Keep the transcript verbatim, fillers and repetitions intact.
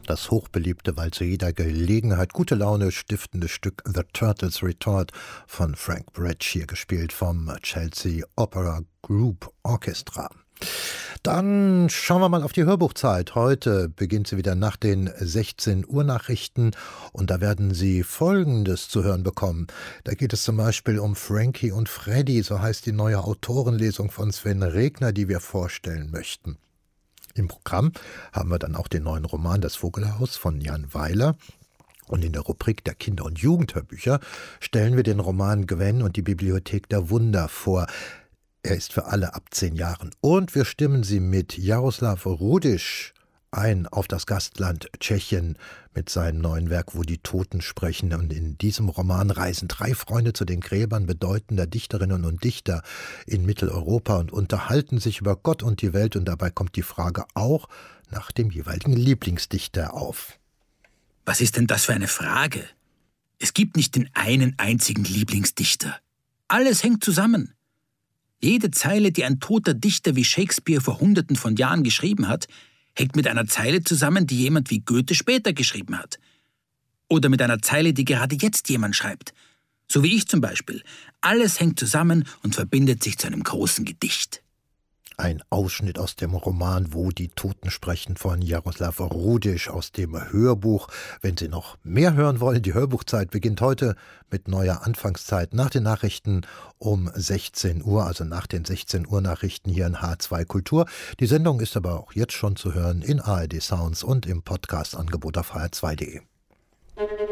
das hochbeliebte, weil zu jeder Gelegenheit gute Laune stiftende Stück The Turtles Retort von Frank Bridge, hier gespielt vom Chelsea Opera Group Orchestra. Dann schauen wir mal auf die Hörbuchzeit. Heute beginnt sie wieder nach den sechzehn Uhr Nachrichten und da werden Sie Folgendes zu hören bekommen. Da geht es zum Beispiel um Frankie und Freddy, so heißt die neue Autorenlesung von Sven Regner, die wir vorstellen möchten. Im Programm haben wir dann auch den neuen Roman Das Vogelhaus von Jan Weiler. Und in der Rubrik der Kinder- und Jugendhörbücher stellen wir den Roman Gwen und die Bibliothek der Wunder vor. Er ist für alle ab zehn Jahren. Und wir stimmen Sie mit Jaroslav Rudisch ein auf das Gastland Tschechien mit seinem neuen Werk Wo die Toten sprechen. Und in diesem Roman reisen drei Freunde zu den Gräbern bedeutender Dichterinnen und Dichter in Mitteleuropa und unterhalten sich über Gott und die Welt. Und dabei kommt die Frage auch nach dem jeweiligen Lieblingsdichter auf. Was ist denn das für eine Frage? Es gibt nicht den einen einzigen Lieblingsdichter. Alles hängt zusammen. Jede Zeile, die ein toter Dichter wie Shakespeare vor Hunderten von Jahren geschrieben hat, hängt mit einer Zeile zusammen, die jemand wie Goethe später geschrieben hat. Oder mit einer Zeile, die gerade jetzt jemand schreibt. So wie ich zum Beispiel. Alles hängt zusammen und verbindet sich zu einem großen Gedicht. Ein Ausschnitt aus dem Roman Wo die Toten sprechen von Jaroslav Rudisch aus dem Hörbuch. Wenn Sie noch mehr hören wollen, die Hörbuchzeit beginnt heute mit neuer Anfangszeit nach den Nachrichten um sechzehn Uhr, also nach den sechzehn Uhr Nachrichten hier in H zwei Kultur. Die Sendung ist aber auch jetzt schon zu hören in A R D Sounds und im Podcast-Angebot auf H R zwei punkt de.